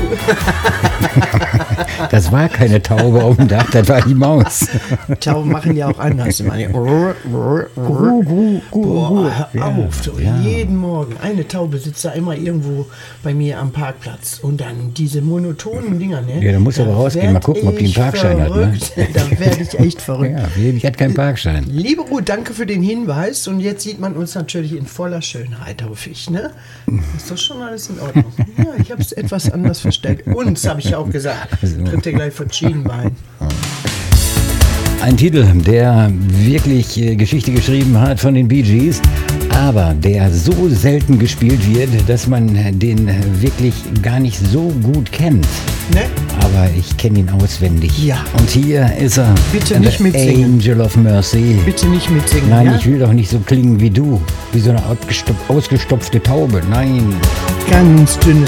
Das war keine Taube auf dem Dach, das war die Maus. Tauben machen ja auch anders. Boah, hör auf. So, jeden Morgen. Eine Taube sitzt da immer irgendwo bei mir am Parkplatz. Und dann diese monotonen Dinger, ne? Ja, da musst du aber rausgehen, mal gucken, ob die einen Parkschein hat. Ne? Da werde ich echt verrückt. Ja, die hat keinen Parkschein. Liebe Ruth, danke für den Hinweis. Und jetzt sieht man uns natürlich in voller Schönheit, hoffe ich, ne? Ist doch schon alles in Ordnung. Ja, ich habe es etwas anders verstellt. Uns, habe ich ja auch gesagt. Tritt dir gleich von Schienbein. Ein Titel, der wirklich Geschichte geschrieben hat von den Bee Gees, aber der so selten gespielt wird, dass man den wirklich gar nicht so gut kennt. Ne? Aber ich kenne ihn auswendig. Ja. Und hier ist er. Bitte nicht The mitsingen. Angel of Mercy. Bitte nicht mitsingen. Nein, ja? ich will doch nicht so klingen wie du. Wie so eine ausgestopfte Taube. Nein. Ganz dünne